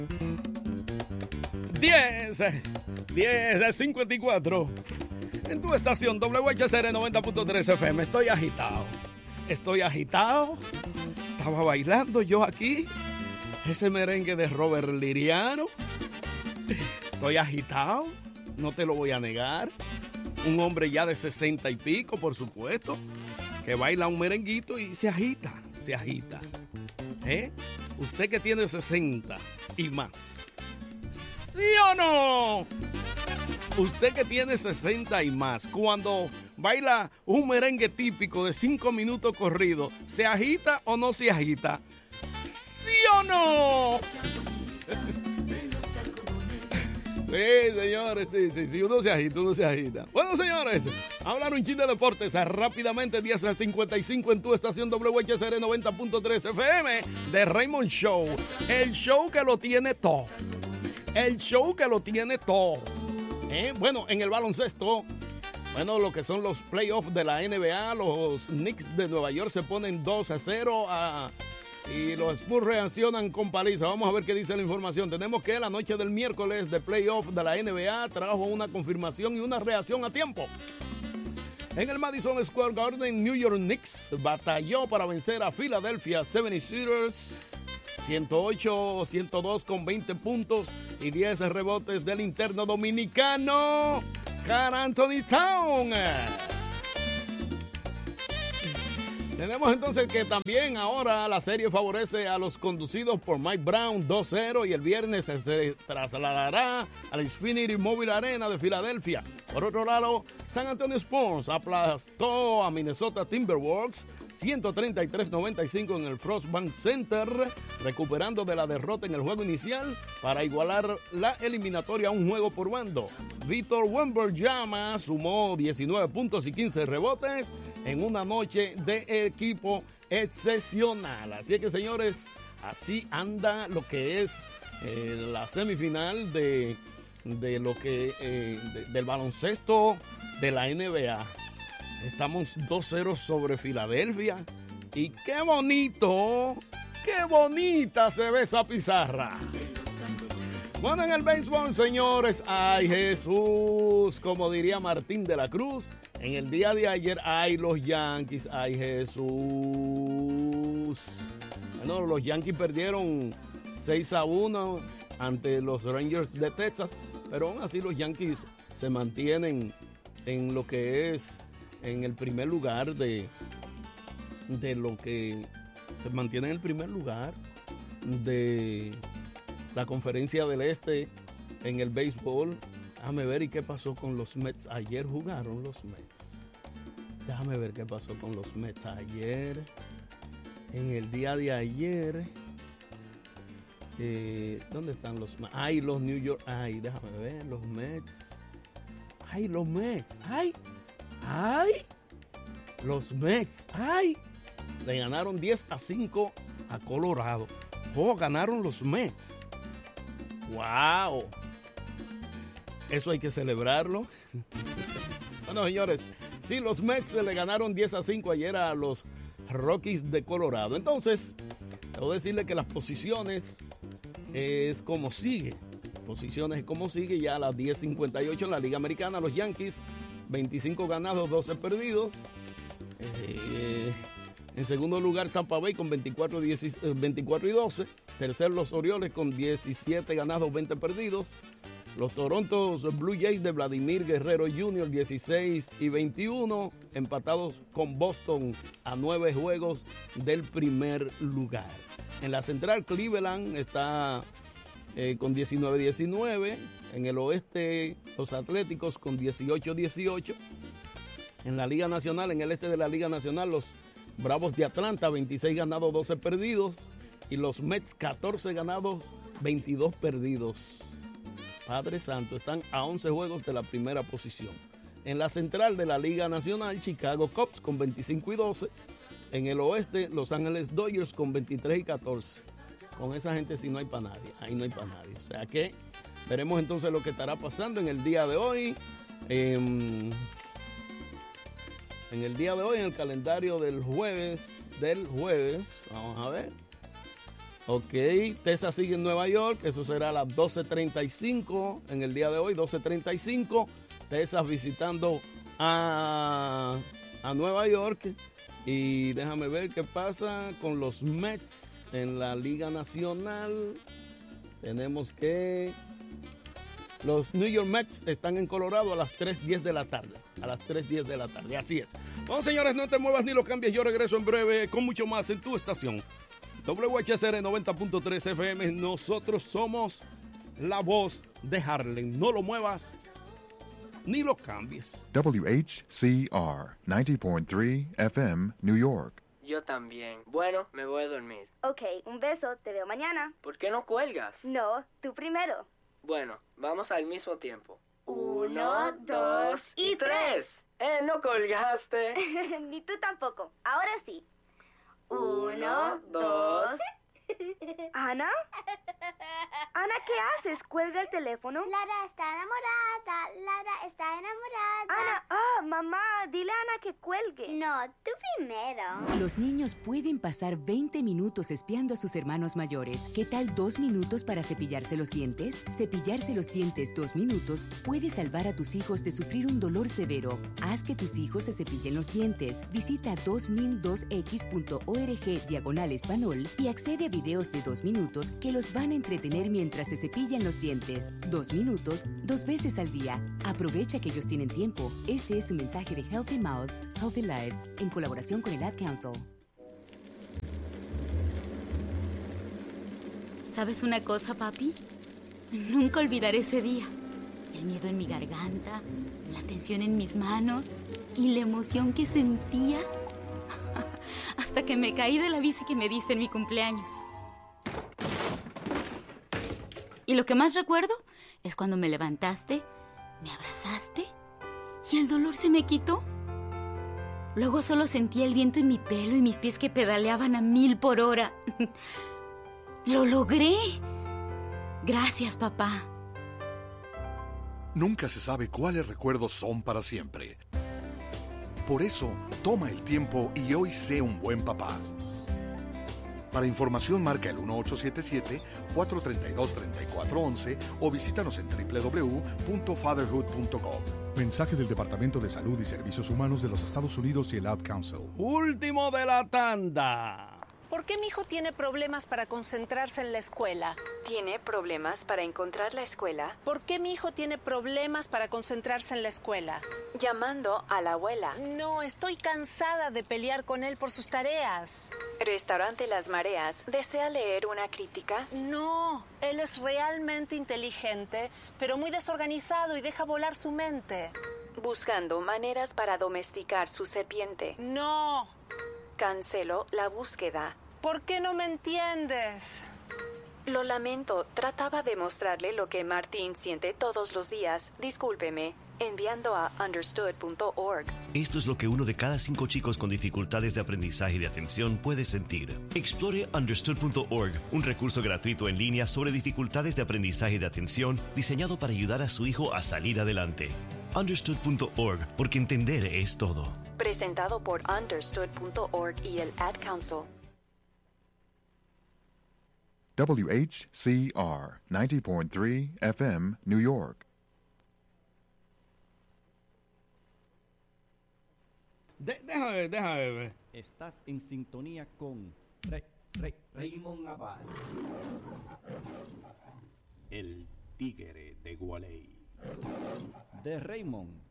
10:54. En tu estación WHCR 90.3 FM. Estoy agitado. Estaba bailando yo aquí ese merengue de Robert Liriano. Estoy agitado, no te lo voy a negar. Un hombre ya de 60 y pico, por supuesto, que baila un merenguito y se agita. Usted que tiene 60 y más, ¿sí o no? Usted que tiene 60 y más, cuando baila un merengue típico de 5 minutos corrido, ¿se agita o no se agita? ¿Sí o no? Sí, señores, sí, uno se agita. Bueno, señores, a hablar un chin de deportes rápidamente, 10:55 en tu estación WHCR 90.3 FM de Raymond Show. El show que lo tiene todo. Bueno, en el baloncesto, lo que son los playoffs de la NBA, los Knicks de Nueva York se ponen 2-0 y los Spurs reaccionan con paliza. Vamos a ver qué dice la información. Tenemos que la noche del miércoles de playoff de la NBA trajo una confirmación y una reacción a tiempo. En el Madison Square Garden, New York Knicks batalló para vencer a Philadelphia 76ers 108-102 con 20 puntos y 10 rebotes del interno dominicano Karl Anthony Towns. Tenemos entonces que también ahora la serie favorece a los conducidos por Mike Brown 2-0 y el viernes se trasladará al Xfinity Mobile Arena de Filadelfia. Por otro lado, San Antonio Spurs aplastó a Minnesota Timberwolves 133-95 en el Frostbank Center, recuperando de la derrota en el juego inicial para igualar la eliminatoria a un juego por bando. Víctor Wembanyama sumó 19 puntos y 15 rebotes en una noche de equipo excepcional. Así que, señores, así anda lo que es la semifinal de lo que del baloncesto de la NBA. Estamos 2-0 sobre Filadelfia. Y qué bonita se ve esa pizarra. Bueno, en el béisbol, señores, ay Jesús, como diría Martín de la Cruz, en el día de ayer, ay los Yankees, ay Jesús. Bueno, los Yankees perdieron 6-1 ante los Rangers de Texas, pero aún así los Yankees se mantienen en lo que es en el primer lugar de lo que se mantiene en el primer lugar de la Conferencia del Este en el béisbol. Déjame ver y qué pasó con los Mets. Ayer jugaron los Mets. Déjame ver qué pasó con los Mets ayer. En el día de ayer. ¿Dónde están los Mets? Ay, los New York. Ay, déjame ver, los Mets. Ay, los Mets. Ay, los Mets. Ay, le ganaron 10-5 a Colorado. Oh, ganaron los Mets. ¡Wow! Eso hay que celebrarlo. Bueno, señores, sí, los Mets le ganaron 10-5 ayer a los Rockies de Colorado. Entonces, debo decirle que las posiciones es como sigue. Ya a las 10:58 en la Liga Americana, los Yankees 25 ganados, 12 perdidos. En segundo lugar, Tampa Bay con 24 y 12. Tercer, los Orioles con 17 ganados, 20 perdidos. Los Toronto Blue Jays de Vladimir Guerrero Jr. 16 y 21, empatados con Boston a 9 juegos del primer lugar. En la central, Cleveland está con 19-19. En el oeste, los Atléticos con 18-18. En la Liga Nacional, en el este de la Liga Nacional, los Bravos de Atlanta, 26 ganados, 12 perdidos. Y los Mets, 14 ganados, 22 perdidos. Padre Santo, están a 11 juegos de la primera posición. En la central de la Liga Nacional, Chicago Cubs con 25 y 12. En el oeste, Los Ángeles Dodgers con 23 y 14. Con esa gente sí no hay para nadie. Ahí no hay para nadie. O sea que veremos entonces lo que estará pasando en el día de hoy. En el día de hoy, en el calendario del jueves, vamos a ver. Ok, Tessa sigue en Nueva York, eso será a las 12:35 en el día de hoy, 12:35. Tessa visitando a Nueva York. Y déjame ver qué pasa con los Mets en la Liga Nacional. Tenemos que los New York Mets están en Colorado a las 3:10 de la tarde. A las 3:10 de la tarde, así es. Bueno, señores, no te muevas ni lo cambies. Yo regreso en breve con mucho más en tu estación. WHCR 90.3 FM. Nosotros somos la voz de Harlem. No lo muevas ni lo cambies. WHCR 90.3 FM, New York. Yo también. Bueno, me voy a dormir. Ok, un beso, te veo mañana. ¿Por qué no cuelgas? No, tú primero. Bueno, vamos al mismo tiempo. 1, 2 y 3. No colgaste. Ni tú tampoco. Ahora sí. 1, 2. ¿Ana? Ana, ¿qué haces? ¿Cuelga el teléfono? Lara está enamorada. Lara está enamorada. Ana, mamá, dile a Ana que cuelgue. No, tú primero. Los niños pueden pasar 20 minutos espiando a sus hermanos mayores. ¿Qué tal 2 minutos para cepillarse los dientes? Cepillarse los dientes 2 minutos puede salvar a tus hijos de sufrir un dolor severo. Haz que tus hijos se cepillen los dientes. Visita 2002x.org/español y accede a videos de 2 minutos que los van a entretener mientras se cepillan los dientes. 2 minutos, 2 veces al día. Aprovecha que ellos tienen tiempo. Este es un mensaje de Healthy Mouths, Healthy Lives, en colaboración con el Ad Council. ¿Sabes una cosa, papi? Nunca olvidaré ese día. El miedo en mi garganta, la tensión en mis manos y la emoción que sentía hasta que me caí de la bici que me diste en mi cumpleaños. Y lo que más recuerdo es cuando me levantaste, me abrazaste y el dolor se me quitó. Luego solo sentía el viento en mi pelo y mis pies que pedaleaban a 1000 por hora. ¡Lo logré! Gracias, papá. Nunca se sabe cuáles recuerdos son para siempre. Por eso, toma el tiempo y hoy sé un buen papá. Para información marca el 1877-432-3411 o visítanos en www.fatherhood.com. Mensaje del Departamento de Salud y Servicios Humanos de los Estados Unidos y el Ad Council. Último de la tanda. ¿Por qué mi hijo tiene problemas para concentrarse en la escuela? ¿Tiene problemas para encontrar la escuela? ¿Por qué mi hijo tiene problemas para concentrarse en la escuela? Llamando a la abuela. No, estoy cansada de pelear con él por sus tareas. Restaurante Las Mareas, ¿desea leer una crítica? No, él es realmente inteligente, pero muy desorganizado y deja volar su mente. Buscando maneras para domesticar su serpiente. No. Cancelo la búsqueda. ¿Por qué no me entiendes? Lo lamento, trataba de mostrarle lo que Martín siente todos los días. Discúlpeme, enviando a understood.org. Esto es lo que 1 de cada 5 chicos con dificultades de aprendizaje y de atención puede sentir. Explore understood.org, un recurso gratuito en línea sobre dificultades de aprendizaje y de atención diseñado para ayudar a su hijo a salir adelante. Understood.org, porque entender es todo. Presentado por understood.org y el Ad Council. WHCR 90.3 FM, New York. Déjame ver. Estás en sintonía con Raymond Abad, el tigre de Gualey. De Raymond